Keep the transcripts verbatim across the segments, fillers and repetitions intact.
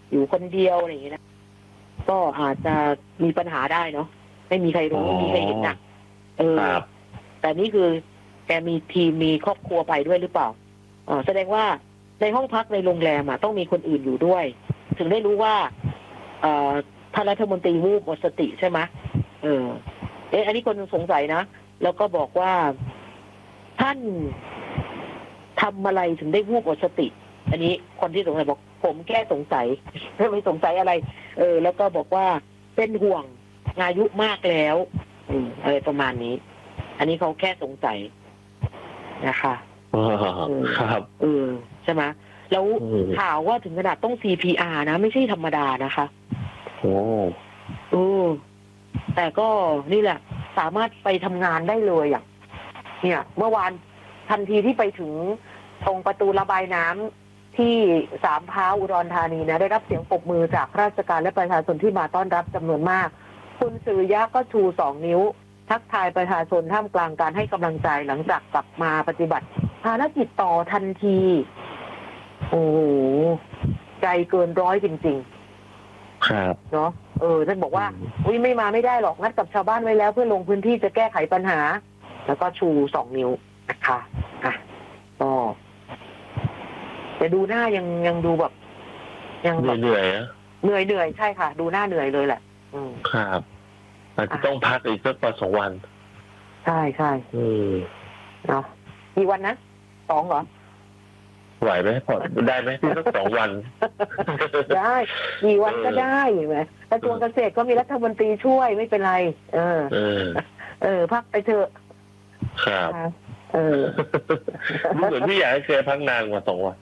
อยู่คนเดียวอะไรอย่างเงี้ยนะก็อาจจะมีปัญหาได้เนาะไม่มีใครรู้ไม่มีใครเห็นนะเออแต่นี่คือแกมีทีมมีครอบครัวไปด้วยหรือเปล่าอ๋อแสดงว่าในห้องพักในโรงแรมอ่ะต้องมีคนอื่นอยู่ด้วยถึงได้รู้ว่าเอ่อท่านรัฐมนตรีวูบหมดสติใช่ไหมเออเอ๊ะอันนี้คนสงสัยนะแล้วก็บอกว่าท่านทำอะไรถึงได้วูบหมดสติอันนี้คนที่สงสัยบอกผมแค่สงสัยไม่สงสัยอะไรเออแล้วก็บอกว่าเป็นห่วงอายุมากแล้วอืมอะไรประมาณนี้อันนี้เขาแค่สงสัยนะคะครับเออใช่ไหมแล้วข่าวว่าถึงขนาดต้อง ซี พี อาร์ นะไม่ใช่ธรรมดานะคะโอ้เออแต่ก็นี่แหละสามารถไปทำงานได้เลยอ่ะเนี่ยเมื่อวานทันทีที่ไปถึงตรงประตูระบายน้ำที่สามพร้าวอุดรธานีนะได้รับเสียงปรบมือจากข้าราชการและประชาชนที่มาต้อนรับจำนวนมากคุณสุริยะก็ชูสองนิ้วทักทายประชาชนท่ามกลางการให้กำลังใจหลังจากกลับมาปฏิบัติภารกิจต่อทันทีโอ้โหใจเกินร้อยจริงๆครับเนาะเออท่านบอกว่าอุ้ยไม่มาไม่ได้หรอกนัดกับชาวบ้านไว้แล้วเพื่อลงพื้นที่จะแก้ไขปัญหาแล้วก็ชูสองนิ้วนะคะอ่ะก็แต่ดูหน้ายังยังดูแบบยังเหนื่อยนะเหนื่อยเหนื่อยใช่ค่ะดูหน้าเหนื่อยเลยแหละอืมครับอาจจะต้องพักอีกสักวันสองวันใช่ใช่อืมเนาะกี่วันนะสองเหรอไหวไหมพอได้ไหมที่สักสองวันได้กี่วันก็ได้ไหมกระทรวงเกษตรก็มีรัฐมนตรีช่วยไม่เป็นไรเออเออเออพักไปเถอะครับเออรู้เหมือนพี่อยากให้เคยพักนานกว่าสองวัน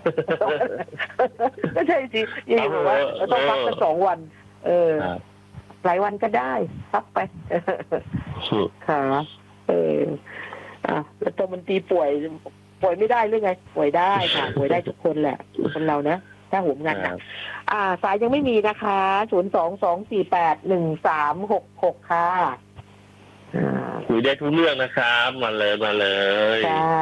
ก็ใช่สิยี่บอกว่าต้องพักกันสองวันเออหลายวันก็ได้พักไปค่ะเอออ่ะรัฐมนตรีป่วยป่วยไม่ได้หรือไงป่วยได้ค่ะป่วยได้ทุกคนแหละคนเรานะถ้าหัวงานนะอ่าสายยังไม่มีนะคะศูนย์สองสองสี่แปดหนึ่งสามหกหกค่ะคุยได้ทุกเรื่องนะครับมาเลยมาเลยใช่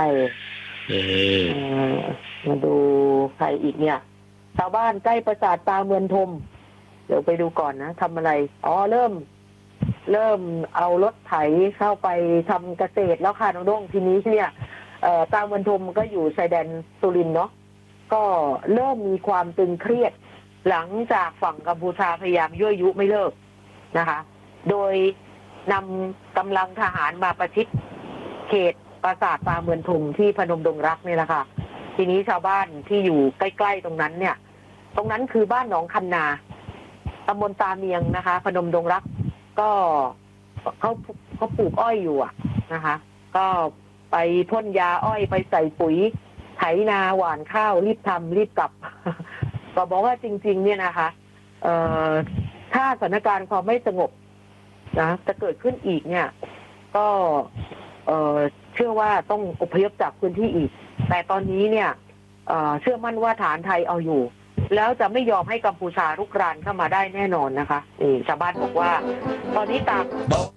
มาดูใครอีกเนี่ยชาวบ้านใกล้ปราสาทตาเมืองทมเดี๋ยวไปดูก่อนนะทำอะไรอ๋อเริ่มเริ่มเอารถไถเข้าไปทำเกษตรแล้วค่ะน้องด้งทีนี้เนี่ยตาเมืองทมก็อยู่ชายแดนสุรินทร์เนาะก็เริ่มมีความตึงเครียดหลังจากฝั่งกัมพูชาพยายามยั่วยุไม่เลิกนะคะโดยนำกำลังทหารมาประชิดเขตปราสาทตาเมืองทมที่พนมดงรักนี่แหละค่ะทีนี้ชาวบ้านที่อยู่ใกล้ๆตรงนั้นเนี่ยตรงนั้นคือบ้านหนองคันนาตำบลตาเมียงนะคะพนมดงรักก็เขาเขาปลูกอ้อยอยู่อ่ะนะคะก็ไปพ่นยาอ้อยไปใส่ปุ๋ยไถนาหว่านข้าวรีบทำรีบกลับก็บอกว่าจริงๆเนี่ยนะคะเอ่อถ้าสถานการณ์ความไม่สงบนะจะเกิดขึ้นอีกเนี่ยก็เอ่อเชื่อว่าต้องอพยพจากพื้นที่อีกแต่ตอนนี้เนี่ยเอ่อเชื่อมั่นว่าฐานไทยเอาอยู่แล้วจะไม่ยอมให้กัมพูชารุกรานเข้ามาได้แน่นอนนะคะนี่ชาวบ้านบอกว่าตอนนี้ตาก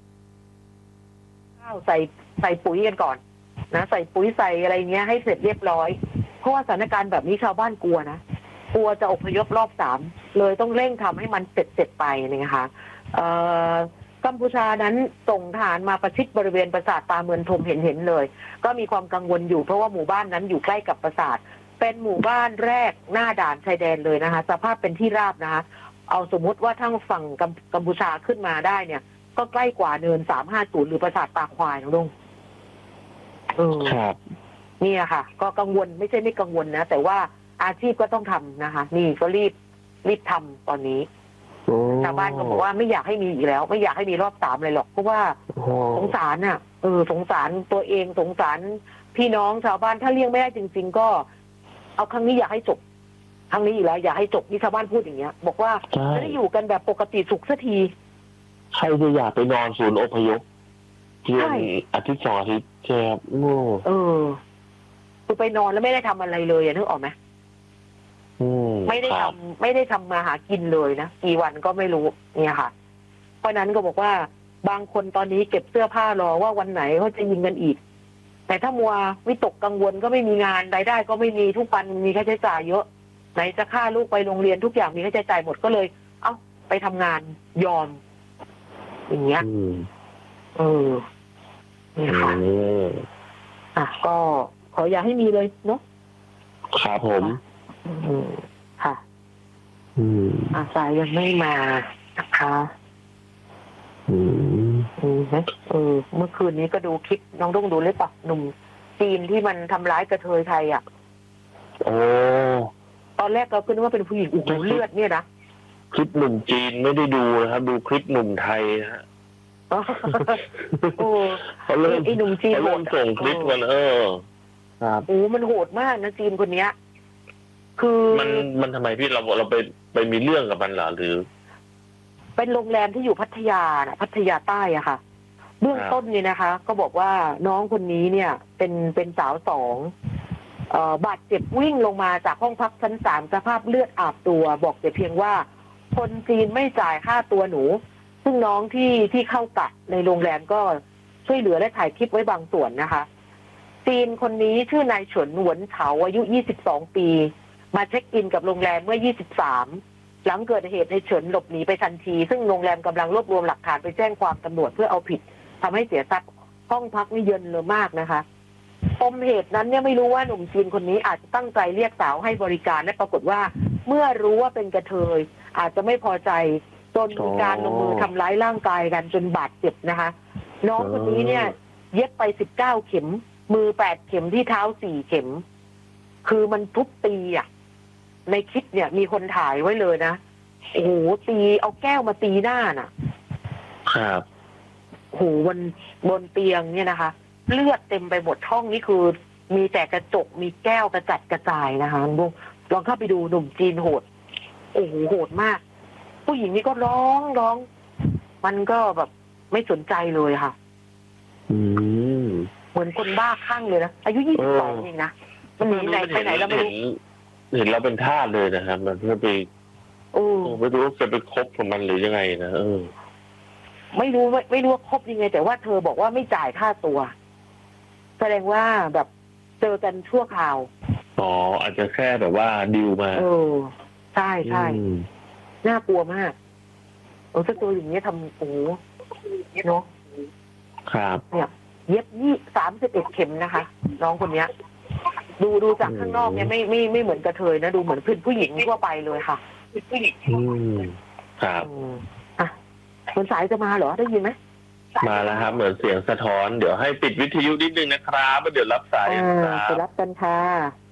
ข้าวใส่ใส่ปุ๋ยกันก่อนนะใส่ปุ๋ยใส่อะไรเงี้ยให้เสร็จเรียบร้อยเพราะว่าสถานการณ์แบบนี้ชาวบ้านกลัวนะกลัวจะอพยพรอบสามเลยต้องเร่งทำให้มันเสร็จเสร็จไปนะคะเอ่อกัมพูชานั้นส่งทหารมาประชิดบริเวณปราสาทตาเมืองทมเห็นเห็นเลยก็มีความกังวลอยู่เพราะว่าหมู่บ้านนั้นอยู่ใกล้กับปราสาทเป็นหมู่บ้านแรกหน้าด่านชายแดนเลยนะคะสภาพเป็นที่ราบนะคะเอาสมมุติว่าทั้งฝั่งกัมพูชาขึ้นมาได้เนี่ยก็ใกล้กว่าเนินสามห้าศูนย์หรือปราสาทตาควายน้องลุงเออครับนี่ค่ะก็กังวลไม่ใช่ไม่กังวลนะแต่ว่าอาชีพก็ต้องทำนะคะนี่ก็รีบรีบทำตอนนี้ชาวบ้านก็บอกว่าไม่อยากให้มีอีกแล้วไม่อยากให้มีรอบสามเลยหรอกเพราะว่าสงสารน่ะเออสงสารตัวเองสงสารพี่น้องชาวบ้านถ้าเลี้ยงไม่ได้จริงๆก็เอาครั้งนี้อยากให้จบครั้งนี้อีกแล้วอยากให้จบที่ชาวบ้านพูดอย่างเงี้ยบอกว่าจะได้อยู่กันแบบปกติสุขสักทีใครจะอยากไปนอนศูนย์อพยพเพียงอาทิตย์สองอาทิตย์ใช่ครับโง่เออคือไปนอนแล้วไม่ได้ทำอะไรเลยนึกออกไหมไม่ได้ทำไม่ได้ทำมาหากินเลยนะกี่วันก็ไม่รู้เนี่ยค่ะเพราะนั้นก็บอกว่าบางคนตอนนี้เก็บเสื้อผ้ารอว่าวันไหนเขาจะยิงกันอีกแต่ถ้ามัววิตกกังวลก็ไม่มีงานรายได้ก็ไม่มีทุกวันมีค่าใช้จ่ายเยอะไหนจะค่าลูกไปโรงเรียนทุกอย่างมีค่าใช้จ่ายหมดก็เลย เอ้าไปทำงานยอม อย่างเงี้ยอืมเออนี่ค่ะอืมอ่ะก็ขออย่าให้มีเลยเนาะครับผมอืมค่ะอืมอาสายยังไม่มานะคะอืมอืมเออเมื่อคืนนี้ก็ดูคลิปน้องต้องดูเลยปะหนุ่มจีนที่มันทำร้ายกระเทยไทยอ่ะโอ้ตอนแรกเราคิดว่าเป็นผู้หญิงโอ้โหเลือดเนี่ยนะคลิปหนุ่มจีนไม่ได้ดูนะครับ ดูคลิปหนุ่มไทยนะฮะโอ้เขาเริ่มไอ้หนุ่มจีนเขาโหเริ่ดมส่งคลิปกันเออ ครับโอ้มันโหดมากนะจีนคนเนี้ย คือมันมันทำไมพี่เราเราไปไปมีเรื่องกับมันเหรอหรือเป็นโรงแรมที่อยู่พัทยานะพัทยาใต้อะค่ะ เบื้องต้นเนี่ยนะคะ ก็บอกว่าน้องคนนี้เนี่ย เป็นเป็นสาวสองเอ่อบาดเจ็บวิ่งลงมาจากห้องพักชั้นสามสภาพเลือดอาบตัว บอกแต่เพียงว่า คนจีนไม่จ่ายค่าตัวหนู ซึ่งน้องที่ที่เข้ากะในโรงแรมก็ช่วยเหลือและถ่ายคลิปไว้บางส่วนนะคะ จีนคนนี้ชื่อนายเฉินหวนเฉาอายุยี่สิบสองปี มาเช็คอินกับโรงแรมเมื่อยี่สิบสามหลังเกิดเหตุในเฉินหลบหนีไปทันที ซึ่งโรงแรมกำลังรวบรวมหลักฐานไปแจ้งความตำรวจเพื่อเอาผิดทำให้เสียทรัพย์ห้องพักนี่เยินเลยมากนะคะปมเหตุนั้นเนี่ยไม่รู้ว่าหนุ่มจีนคนนี้อาจจะตั้งใจเรียกสาวให้บริการและปรากฏว่า เมื่อรู้ว่าเป็นกระเทย อาจจะไม่พอใจจนมีการลงมือทำร้ายร่างกายกันจนบาดเจ็บนะคะ น้องคนนี้เนี่ย เย็บไปสิบเก้าเข็ม มือแปดเข็มที่เท้าสี่เข็ม คือมันทุบตีอ่ะ ในคลิปเนี่ยมีคนถ่ายไว้เลยนะ โอ้โหตีเอาแก้วมาตีหน้าน่ะครับโอ้โหบนบนเตียงเนี่ยนะคะ เลือดเต็มไปหมดห้องนี่คือ มีแต่กระจกมีแก้วกระจัดกระจายนะคะลองลองเข้าไปดูหนุ่มจีนโหด โอ้โหโหดมาก ผู้หญิงนี่ก็ร้องร้อง มันก็แบบไม่สนใจเลยค่ะอืมเหมือนคนบ้าคลั่งเลยนะอายุยี่สิบสองเองนะมันหนีไหนไปไหนแล้วไม่รู้เห็นเห็นเราเป็นทาสเลยนะครับ มันก็ไปโอ้ไม่รู้ว่าจะไปคบกับมันหรือยังไงนะเออไม่รู้ไม่ไม่รู้ว่าคบยังไง แต่ว่าเธอบอกว่าไม่จ่ายค่าตัว แสดงว่าแบบเจอกันชั่วคราวอ๋ออาจจะแค่แบบว่าดิวมาเออใช่ใช่อืมน่ากลัวมากโอ้ถ้าตัวอย่างนี้ยทำโอ้โหเนาะครับเนี่ย เย็บยี่สามสิบเอ็ดเข็มนะคะ น้องคนเนี้ย ดูดูจากข้างนอกเนี่ยไม่ไม่ไม่เหมือนกระเทยนะดูเหมือนเป็นผู้หญิงทั่วไปเลยค่ะอืมครับอืมอ่ะคนสายจะมาเหรอได้ยินไหมมาแล้วครับ เหมือนเสียงสะท้อนเดี๋ยวให้ปิดวิทยุนิดนึงนะครับแล้วเดี๋ยวรับสายอ่านะคไปรับรับกันค่ะ